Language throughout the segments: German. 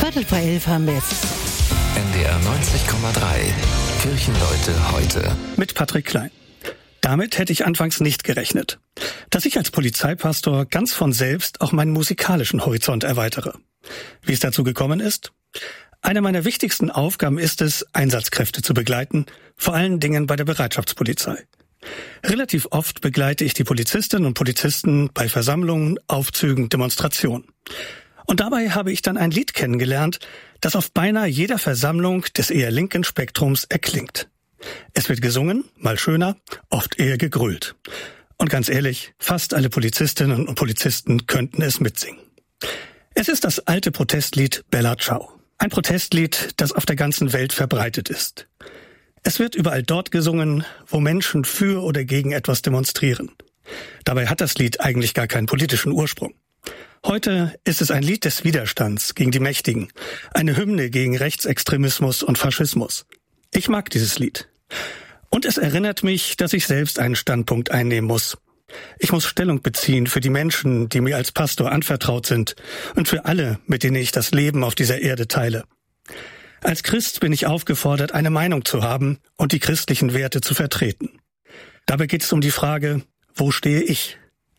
11:15 haben wir jetzt. NDR 90,3. Kirchenleute heute. Mit Patrick Klein. Damit hätte ich anfangs nicht gerechnet, dass ich als Polizeipastor ganz von selbst auch meinen musikalischen Horizont erweitere. Wie es dazu gekommen ist? Eine meiner wichtigsten Aufgaben ist es, Einsatzkräfte zu begleiten, vor allen Dingen bei der Bereitschaftspolizei. Relativ oft begleite ich die Polizistinnen und Polizisten bei Versammlungen, Aufzügen, Demonstrationen. Und dabei habe ich dann ein Lied kennengelernt, das auf beinahe jeder Versammlung des eher linken Spektrums erklingt. Es wird gesungen, mal schöner, oft eher gegrölt. Und ganz ehrlich, fast alle Polizistinnen und Polizisten könnten es mitsingen. Es ist das alte Protestlied Bella Ciao. Ein Protestlied, das auf der ganzen Welt verbreitet ist. Es wird überall dort gesungen, wo Menschen für oder gegen etwas demonstrieren. Dabei hat das Lied eigentlich gar keinen politischen Ursprung. Heute ist es ein Lied des Widerstands gegen die Mächtigen, eine Hymne gegen Rechtsextremismus und Faschismus. Ich mag dieses Lied. Und es erinnert mich, dass ich selbst einen Standpunkt einnehmen muss. Ich muss Stellung beziehen für die Menschen, die mir als Pastor anvertraut sind und für alle, mit denen ich das Leben auf dieser Erde teile. Als Christ bin ich aufgefordert, eine Meinung zu haben und die christlichen Werte zu vertreten. Dabei geht es um die Frage, wo stehe ich?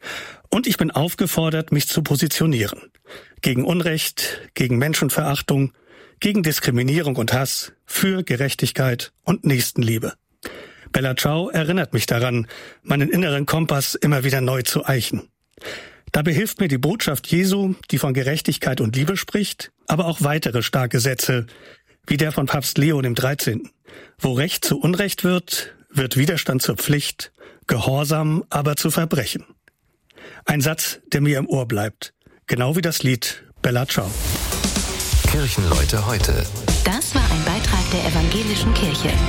Und ich bin aufgefordert, mich zu positionieren. Gegen Unrecht, gegen Menschenverachtung, gegen Diskriminierung und Hass, für Gerechtigkeit und Nächstenliebe. Bella Ciao erinnert mich daran, meinen inneren Kompass immer wieder neu zu eichen. Dabei hilft mir die Botschaft Jesu, die von Gerechtigkeit und Liebe spricht, aber auch weitere starke Sätze, wie der von Papst Leo XIII. Wo Recht zu Unrecht wird, wird Widerstand zur Pflicht, Gehorsam aber zu Verbrechen. Ein Satz, der mir im Ohr bleibt, genau wie das Lied Bella Ciao. Kirchenleute heute. Das war ein Beitrag der Evangelischen Kirche.